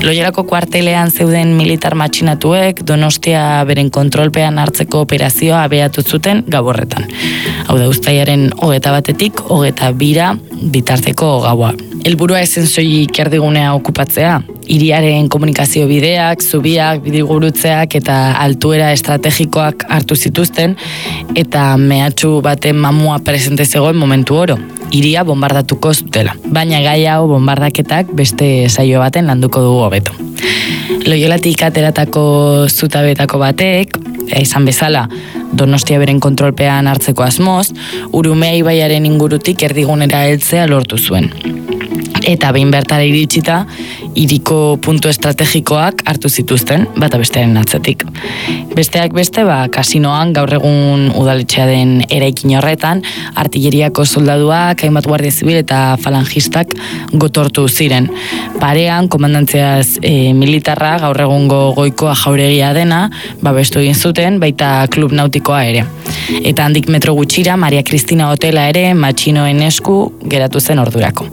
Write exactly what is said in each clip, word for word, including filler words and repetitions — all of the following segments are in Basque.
Loiolako kuartelean zeuden militar matxinatuek Donostia beren kontrolpean hartzeko operazioa abiatu zuten gau horretan. Hau da, uztailaren hogeta batetik, hogeta bira bitarteko gaua. Helburua ezen soilik erdigunea okupatzea, hiriaren komunikazio bideak, zubiak, bidigurutzeak eta altuera estrategikoak hartu zituzten eta mehatxu baten mamua presente zegoen momentu oro. Hiria bombardatuko zutela. Baina gai hau bombardaketak beste saio baten landuko dugu hobeto. Loiolatik ateratako zutabetako batek, izan bezala, Donostia beren kontrolpean hartzeko asmoz, Urumea ibaiaren ingurutik erdigunera heltzea lortu zuen. Eta behin bertara iritsita, hiriko puntu estrategikoak hartu zituzten, bata bestearen atzetik. Besteak beste, ba, kasinoan gaur egun udaletxea den eraikin horretan, artilleriako soldaduak, hainbat guardia zibil eta falangistak gotortu ziren. Parean, komandantziaz e, militarra, gaur egungo goikoa jauregia dena, babestu egin zuten, baita klub nautikoa ere. Eta handik metro gutxira, Maria Cristina hotela ere, matxinoen esku geratu zen ordurako.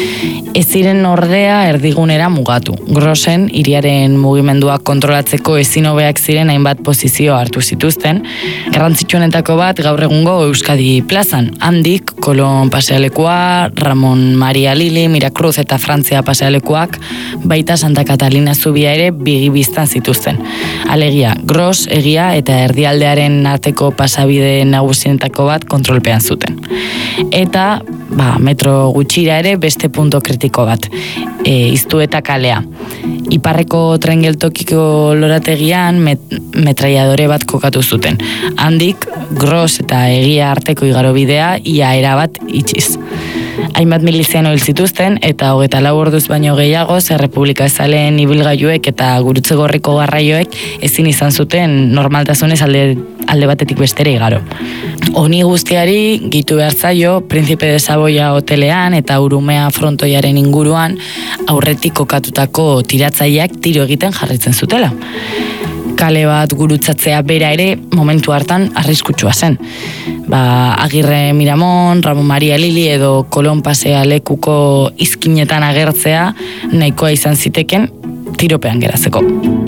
Ez ziren ordea erdigunera mugatu. Grosen, hiriaren mugimenduak kontrolatzeko ezin hobeak ziren hainbat posizio hartu zituzten. Garrantzitsuenetako bat gaur egungo Euskadi plazan. Handik, Kolon pasealekua, Ramon Maria Lili, Mirakruz eta Frantzia pasealekuak, baita Santa Catalina zubia ere bigibiztan zituzten. Alegia, Gros, Egia eta erdialdearen arteko pasabide nagusienetako bat kontrolpean zuten. Eta, ba, metro gutxira ere beste punto kritiko bat, e, Iztueta kalea. Iparreko tren geltokiko lorategian met, metraiadore bat kokatu zuten. Handik, Gros eta Egia arteko igarobidea ia erabat itxiz. Hainbat miliziano hil zituzten eta hogeta lau orduz baino gehiago zer Republika ezaleen ibilgailuek eta gurutze gorriko garraioek ezin izan zuten normaltasunez alde, alde batetik bestera igaro. Honi guztiari gitu behar zaio Príncipe de Saboya hotelean eta Urumea frontoiaren inguruan aurretik kokatutako tiratzaileak tiro egiten jarritzen zutela. Kale bat gurutzatzea bera ere momentu hartan arriskutsua zen. Ba, Agirre Miramon, Ramon Maria Lili edo Kolon pasea lekuko izkinetan agertzea nahikoa izan ziteken tiropean geratzeko.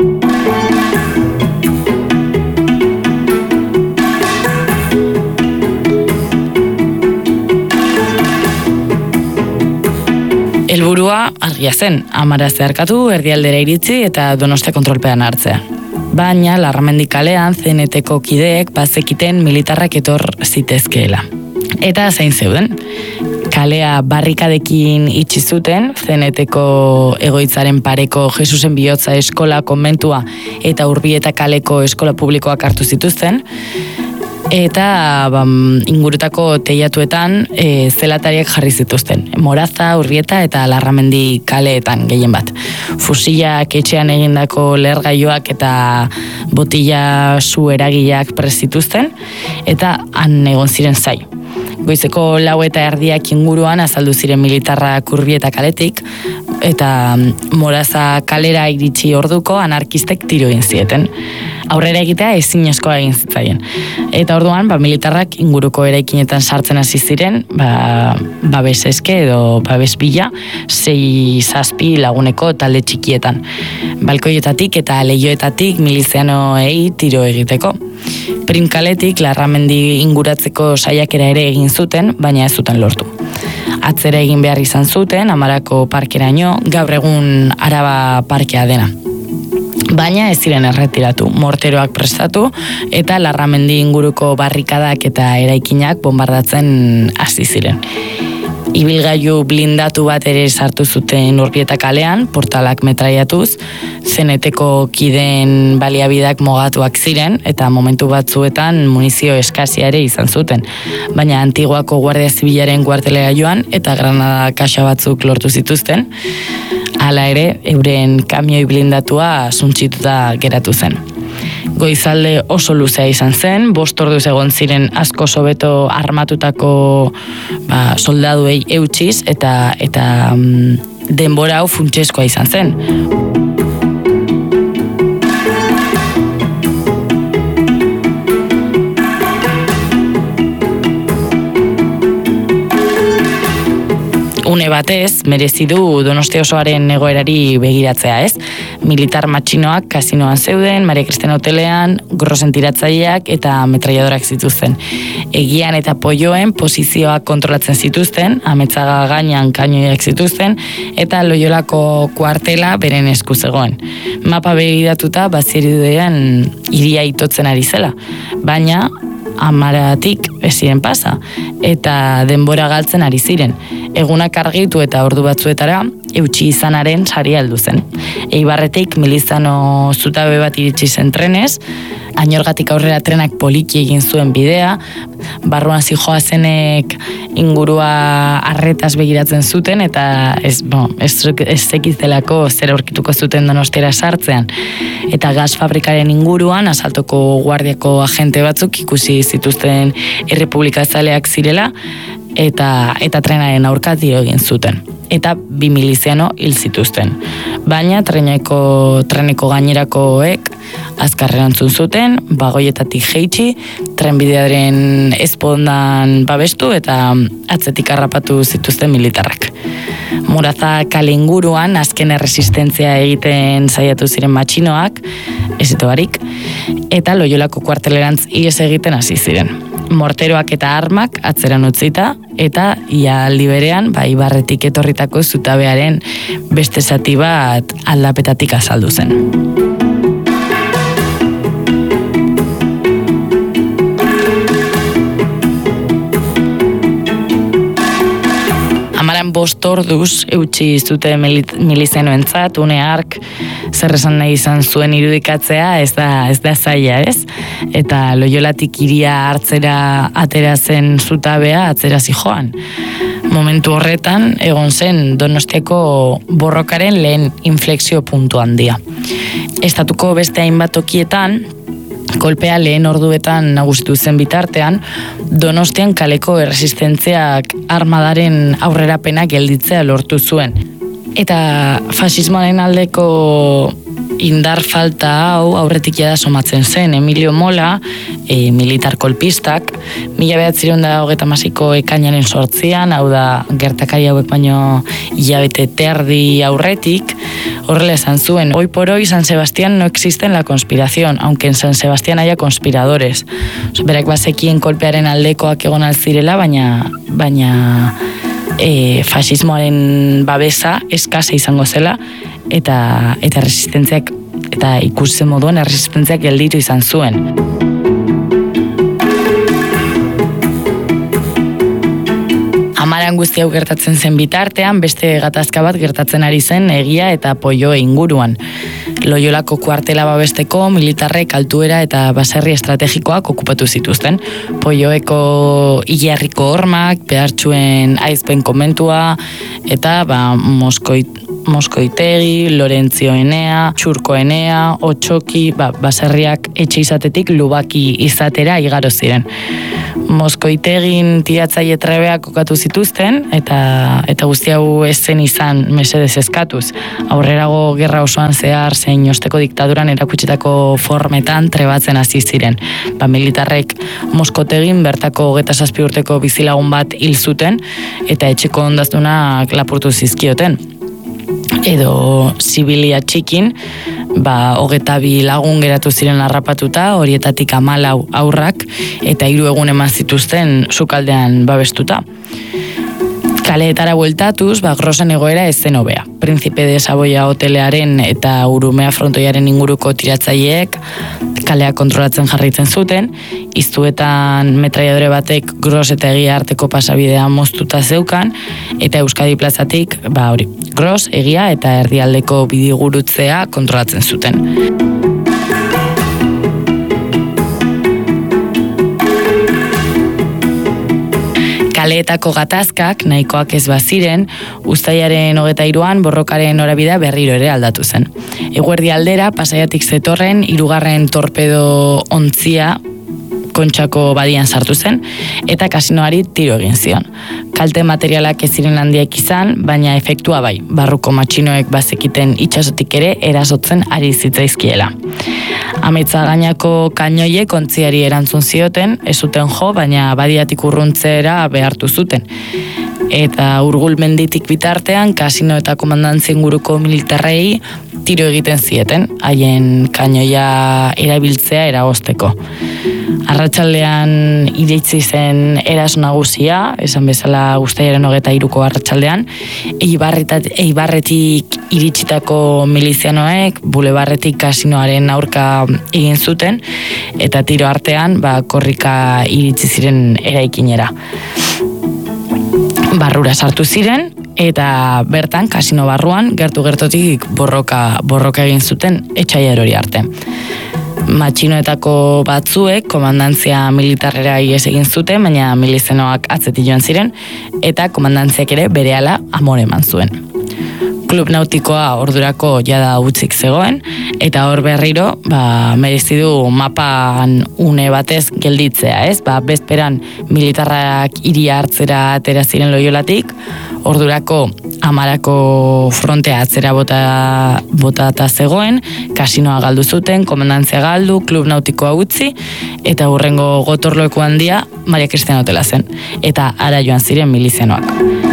Helburua argia zen, amara zeharkatu, erdialdera iritzi eta Donostia kontrolpean hartzea. Baina, Larramendi kalean C N T-ko kideek bazekiten militarrak etor zitezkeela. Eta zein zeuden. Kalea barrikadekin itxi zuten, C N T-ko egoitzaren pareko Jesusen Bihotza eskola konbentua eta Urbieta kaleko eskola publikoak hartu zituzten, eta ba, ingurutako teiatuetan e, zelatariak jarri zituzten. Moraza, Urbieta eta Larramendi kaleetan gehien bat. Fusilak etxean egindako lehergailuak eta botila su eragileak prest zituzten, eta han egon ziren zai. Goizeko lau eta erdiak inguruan azaldu ziren militarrak Urbieta kaletik, eta Moraza kalera iritsi orduko anarkistek tiro egin zieten. Aurrera egitea ezinezkoa egin zitzaien. Eta orduan, ba, militarrak inguruko eraikinetan sartzen hasi ziren, ba, babes eske edo babes bila, sei zazpi laguneko talde txikietan. Balkoietatik eta lehioetatik milizianoei tiro egiteko. Prim kaletik Larramendi inguratzeko saiakera ere egin zuten, baina ez zuten lortu. Atzera egin behar izan zuten, Amarako parkeraino, gaur egun Araba parkea dena. Baina ez ziren erretiratu, morteroak prestatu eta Larramendi inguruko barrikadak eta eraikinak bombardatzen hasi ziren. Ibilgailu blindatu bat ere sartu zuten Urbieta kalean, portalak metraiatuz, C N T-ko kideen baliabideak mogatuak ziren eta momentu batzuetan munizio eskasia ere izan zuten. Baina Antiguako Guardia Zibilaren kuartelera joan eta granada kaxa batzuk lortu zituzten. Hala ere, euren kamioi blindatua suntsituta geratu zen. Goizalde oso luzea izan zen, bost orduz egon ziren asko hobeto armatutako ba, soldaduei eutsiz eta, eta mm, denbora hau funtsezkoa izan zen. Une une batez, merezi du Donostia osoaren egoerari begiratzea, ez? Militar matxinoak kasinoan zeuden, Maria Cristina hotelean, grosen tiratzaileak eta metraiadorak zituzten. Egian eta Polloen posizioak kontrolatzen zituzten, Ametzaga gainean kainoiak zituzten, eta Loiolako kuartela beren esku zegoen. Mapa begiratuta bazirudien hiria itotzen ari zela, baina amaratik ez ziren pasa, eta denbora galtzen ari ziren. Egunak argitu eta ordu batzuetara, eutsi izanaren sari aldu zen. Eibarretik milizano zutabe bat iritsi zen trenez, Añorgatik aurrera trenak poliki egin zuen bidea, barruan zijoazenek ingurua arretaz begiratzen zuten, eta ez, bo, ez, ez zekizelako zer aurkituko zuten Donostiara sartzean. Eta gas fabrikaren inguruan, asaltoko guardiako agente batzuk ikusi zituzten errepublikazaleak zirela, eta, eta trenaren aurka tiro egin zuten. Eta bi miliziano hil zituzten. Baina treneko, treneko gainerakoek azkarrerantzun zuten, bagoietatik jeitsi, trenbidearen ezpondan babestu eta atzetik harrapatu zituzten militarrak. Muraza kale inguruan azken erresistentzia egiten saiatu ziren matxinoak, ez ito barik, eta Loiolako kuartelerantz ihes egiten hasi ziren. Morteroak eta armak atzeran utzita, eta ia aldi berean, ba, Ibarretik etorritako zutabearen beste zati bat aldapetatik azaldu zen. Amaran bost orduz eutsi zute milizenoentzat, une hark zer esan nahi izan zuen irudikatzea, ez da, ez da zaila, ez? Eta Loiolatik hiria hartzera atera zen zutabea atzera zijoan. Momentu horretan egon zen Donostiako borrokaren lehen inflexio puntu handia. Estatuko beste hainbat tokietan, kolpea lehen orduetan nagusitu zen bitartean, Donostian kaleko erresistentziak armadaren aurrerapena gelditzea lortu zuen. Eta fasismoaren aldeko indar falta hau aurretik jada somatzen zen. Emilio Mola, e, militar kolpistak, mila behatzireun da hogeita hamasiko ekainaren sortzian, hau da gertakari hauek baino hilabete terdi aurretik, horrela esan zuen, hoy por hoy San Sebastián no existe en la conspiración, aunque en San Sebastián haya conspiradores. Berak bazekien kolpearen aldekoak egon alzirela, baina, baina e, fasismoaren babesa eskasa izango zela, eta, eta resistentziak, eta ikusten moduan resistentziak gelditu izan zuen. Amaran guzti hau gertatzen zen bitartean, beste gatazka bat gertatzen ari zen Egia eta Pollo inguruan. Loiolako kuartela babesteko militarrek altuera eta baserri estrategikoak okupatu zituzten. Polloeko hilarriko hormak, behartxuen aizpen komentua, eta ba, Moskoit, Moskoitegi, Lorentzio Enea, Txurko Enea, Otxoki, ba, baserriak etxe izatetik Lubaki izatera igaro ziren. Moskoitegin tiratzaile trebeak kokatu zituzten, eta eta guzti hau ez zen izan mesedez eskatuz. Aurrerago gerra osoan zehar zein osteko diktaduran erakutsitako formetan trebatzen hasi ziren. Ba, militarrek Moskotegin bertako hogeita zazpi urteko bizilagun bat hil zuten, eta etxeko ondaztunak lapurtu zizkioten. Edo zibilia txikin, ba, hogeta bi lagun geratu ziren harrapatuta, horietatik hamalau aurrak, eta hiru egun eman zituzten sukaldean babestuta. Kaleetara bueltatuz, ba, Grosen egoera ez zen hobea. Príncipe de Saboya hotelearen eta Urumea frontoiaren inguruko tiratzaileek kalea kontrolatzen jarraitzen zuten, iztuetan metraiadore batek Gros eta Egia arteko pasabidea moztuta zeukan, eta Euskadi plazatik, ba hori, Gros, Egia eta erdialdeko bidigurutzea kontrolatzen zuten. Kaleetako gatazkak, nahikoak ez baziren, uztailaren hogeita hiruan borrokaren norabidea berriro ere aldatu zen. Eguerdi aldera, Pasaiatik zetorren, hirugarren torpedo ontzia Kontxako badian sartu zen, eta kasinoari tiro egin zion. Kalte materialak ez ziren handiak izan, baina efektua bai, barruko matxinoek bazekiten itsasotik ere erasotzen ari zitzaizkiela. Ametzagainako kainoiek ontziari erantzun zioten, ez zuten jo, baina badiatik urruntzera behartu zuten. Eta Urgul menditik bitartean, kasino eta komandantzia inguruko militarrei tiro egiten zieten, haien kainoia erabiltzea eragozteko. Arratsaldean iritsi zen eras nagusia, esan bezala uztailaren hogeita hiruko arratsaldean, Eibarretik iritsitako milizianoek bulebarretik kasinoaren aurka egin zuten, eta tiro artean ba, korrika iritsi ziren eraikinera. Barrura sartu ziren, eta bertan, kasino barruan, gertu-gertotik borroka, borroka egin zuten etxai erori arte. Matxinoetako batzuek komandantzia militarrera ihes egin zuten, baina milizenoak atzetik joan ziren, eta komandantziak ere berehala amore eman zuen. Klub nautikoa ordurako jada utzik zegoen, eta hor berriro, ba, merezi du mapan une batez gelditzea, ez? Ba, bezperan militarrak hiria hartzera atera ziren Loiolatik, ordurako Amarako frontea atzera bota, botata zegoen, kasinoa galdu zuten, komandantzia galdu, klub nautikoa utzi, eta hurrengo gotorloeko handia Maria Cristina hotela zen, eta ara joan ziren milizianoak.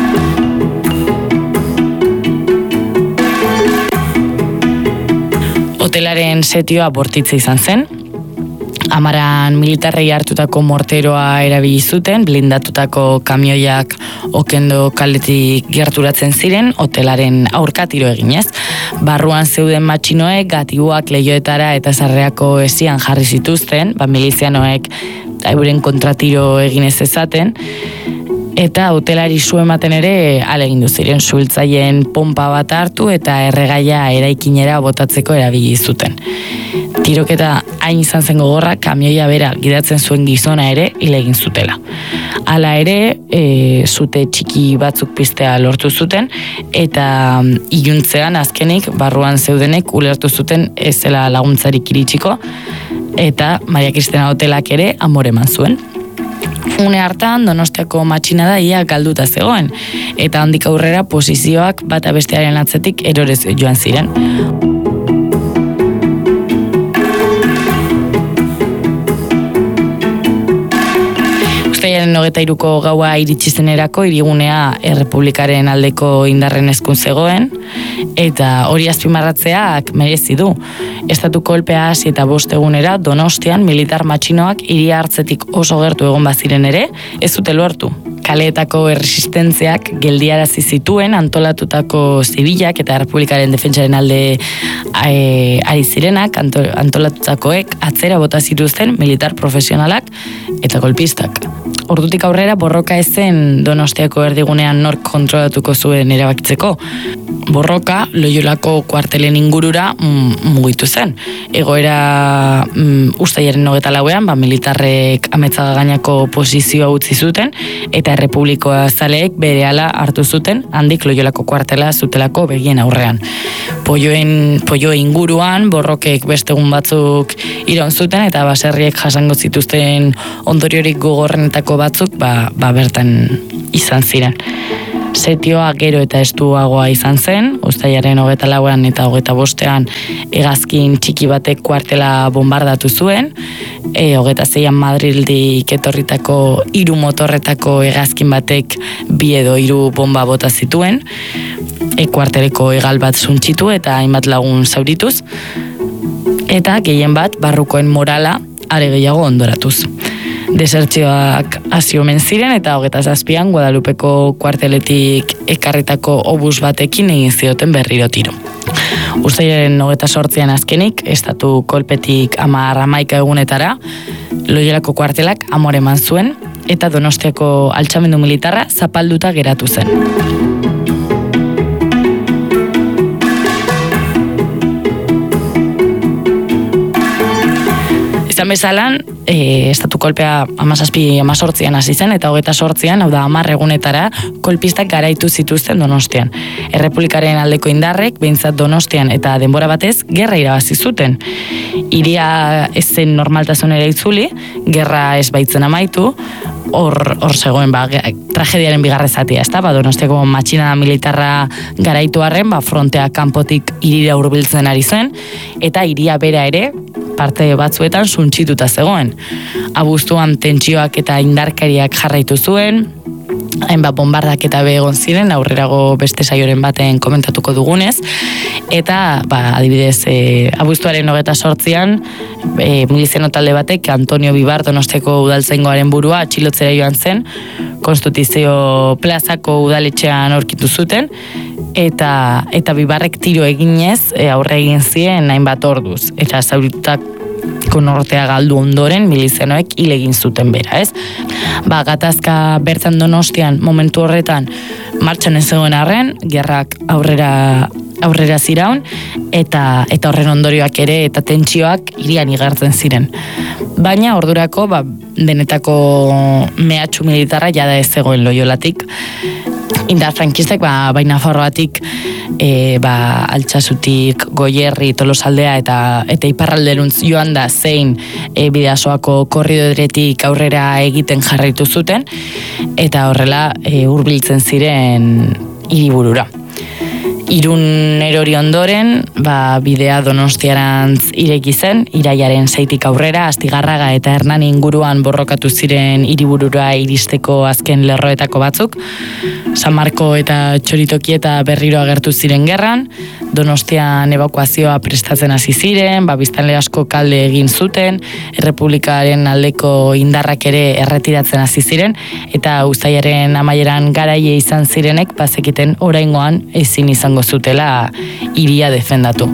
Hotelaren setioa bortitza izan zen, Amaran militarrei hartutako morteroa erabili zuten, blindatutako kamioiak okendo kaletik gerturatzen ziren, hotelaren aurka tiro eginez. Barruan zeuden matxinoek, gatibuak leihoetara eta sarreako esian jarri zituzten, ba, milizianoek euren kontratiro egin ez ezaten, eta hotelari su ematen ere alegindu ziren, suhiltzaileen pompa bat hartu eta erregaia eraikinera botatzeko erabili zuten. Tiroketa hain izan zen gogorra, kamioia bera gidatzen zuen gizona ere hil egin zutela. Hala ere, e, zute txiki batzuk piztea lortu zuten, eta iluntzean azkenik barruan zeudenek ulertu zuten ez zela laguntzarik iritsiko, eta Maria Cristina hotelak ere amore eman zuen. Une hartan Donostiako matxinada ia galduta zegoen, eta handik aurrera posizioak bata bestearen atzetik erorez joan ziren. Uztailaren hogeita hiruko gaua iritsi zenerako hirigunea Errepublikaren aldeko indarren eskun zegoen, eta hori azpimarratzeak merezi du. Estatu kolpea hasi eta bost egunera Donostian militar matxinoak hiria hartzetik oso gertu egon baziren ere, ez zute lortu. Kaleetako erresistentziak geldiarazi zituen antolatutako zibilak eta Errepublikaren defentsaren alde e, ari zirenak, antolatutakoek atzera bota zituzten militar profesionalak eta golpistak. Ordutik aurrera borroka ezen Donostiako erdigunean nork kontrolatuko zuen erabakitzeko. Borroka Loiolako kuartelen ingurura mm, mugitu zen. Egoera mm, uztailaren hogeita lauean, ba, militarrek ametzaga gainako posizioa utzi zuten, eta Errepublikoa zaleek berehala hartu zuten, handik Loiolako kuartela zutelako begien aurrean. Poioen, poio inguruan, borrokek beste egun batzuk iraun zuten, eta baserriek jasango zituzten ondoriorik gogorrenetako batzuk, ba, ba bertan izan ziren. Setioa gero eta estuagoa izan zen, uztailaren hogeita lauean eta hogeita bostean hegazkin txiki batek kuartela bombardatu zuen, e, hogeita zeian Madrildik etorritako hiru motorretako hegazkin batek bi edo hiru bomba bota zituen, e, kuarteleko hegal bat suntsitu eta hainbat lagun zaurituz, eta gehien bat barrukoen morala are gehiago ondoratuz. Desertzioak hasi omen ziren eta hogeita zazpian Guadalupeko kuarteletik ekarritako obus batekin egin zioten berriro tiro. Uztailaren hogeita zortzian azkenik, estatu kolpetik hamar hamaika egunetara, Loiolako kuartelak amore eman zuen eta Donostiako altxamendu militarra zapalduta geratu zen. Izan bezalan, e, estatu kolpea hamazazpi hamazortzian hasi zen eta hogeita zortzian, hau da hamar egunetara, kolpistak garaitu zituzten Donostian. Errepublikaren aldeko indarrek, behintzat Donostian eta denbora batez, gerra irabazi zuten. Hiria ez zen normaltasunera itzuli, gerra ez baitzen amaitu, hor, hor zegoen ba, tragediaren bigarren zatia, ezta? Ba, Donostiako matxinada militarra garaitu arren, ba, frontea kanpotik hirira hurbiltzen ari zen, eta hiria bera ere, parte batzuetan suntsituta zegoen. Abuztuan tentsioak eta indarkariak jarraitu zuen, hainbat bombardak eta begon ziren, aurrerago beste saioren baten komentatuko dugunez, eta ba, adibidez e, abuztuaren hogeta sortzian e, miliziano talde batek Antonio Bibar Donostiako udaltzaingoaren burua atxilotzera joan zen, Konstituzio plazako udaletxean aurkitu zuten, eta eta Bibarrek tiro eginez e, aurre egin zien hainbat orduz, eta zauritak konortea galdu ondoren milizianoek hil egin zuten bera, ez? Ba, gatazka bertan Donostian momentu horretan martxan ez zegoen arren, gerrak aurrera aurrera ziraun, eta eta horren ondorioak ere eta tentsioak hirian igartzen ziren. Baina ordurako ba, benetako mehatxu militarra jada ez zegoen Loiolatik. Indar frankistek, ba, bai Nafarroatik, e, ba, Altsazutik, Goierri, Tolosaldea eta eta iparralderuntz joan da zein e, Bidasoako korridoretik aurrera egiten jarraitu zuten, eta horrela e, hurbiltzen ziren hiriburura. Irun erori ondoren, ba, bidea Donostiarantz ireki zen, iraiaren seitik aurrera, Astigarraga eta Hernani inguruan borrokatu ziren hiriburura iristeko azken lerroetako batzuk. San Marko eta Txoritoki eta berriro agertu ziren gerran, Donostian ebakuazioa prestatzen hasi ziren, ba, biztanle asko kalde egin zuten, Errepublikaren aldeko indarrak ere erretiratzen hasi ziren, eta uztailaren amaieran garaie izan zirenek, bazekiten oraingoan ezin izango zutela hiria defendatu.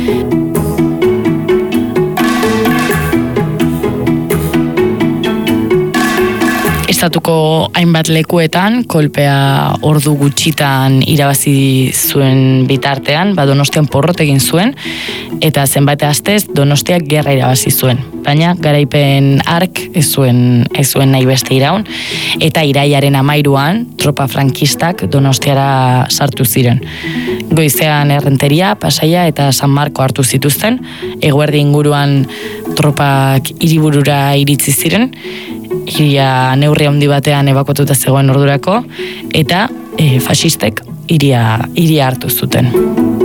Estatuko hainbat lekuetan, kolpea ordu gutxitan irabazi zuen bitartean, ba Donostian porrot egin zuen, eta zenbait astez Donostiak gerra irabazi zuen. Baina garaipen ark ez zuen, ez zuen nahi beste iraun, eta iraiaren amairuan tropa frankistak Donostiara sartu ziren. Goizean Errenteria, Pasaia eta San Marko hartu zituzten, eguerdi inguruan tropak hiriburura iritsi ziren, hiria neurri handi batean ebakuatuta zegoen ordurako, eta e, faxistek hiria hiria hartu zuten.